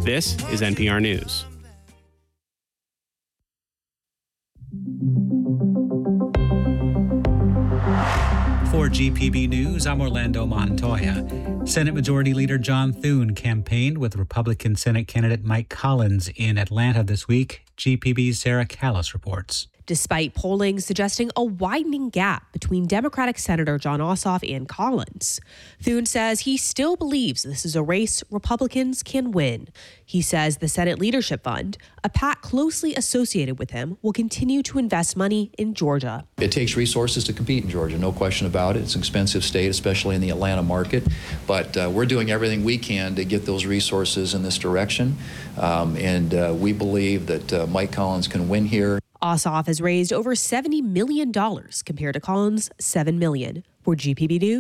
This is NPR News. For GPB News, I'm Orlando Montoya. Senate Majority Leader John Thune campaigned with Republican Senate candidate Mike Collins in Atlanta this week. GPB's Sarah Callis reports. Despite polling suggesting a widening gap between Democratic Senator Jon Ossoff and Collins, Thune says he still believes this is a race Republicans can win. He says the Senate Leadership Fund, a PAC closely associated with him, will continue to invest money in Georgia. It takes resources to compete in Georgia, no question about it. It's an expensive state, especially in the Atlanta market, but we're doing everything we can to get those resources in this direction, and we believe that Mike Collins can win here. Ossoff has raised over $70 million compared to Collins' $7 million. For GPB News,